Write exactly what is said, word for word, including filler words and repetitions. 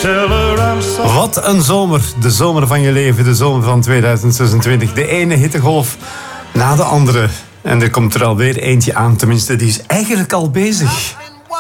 tell her I'm sorry. Wat een zomer. De zomer van je leven. De zomer van tweeduizend zesentwintig. De ene hittegolf na de andere. En er komt er alweer eentje aan. Tenminste, die is eigenlijk al bezig.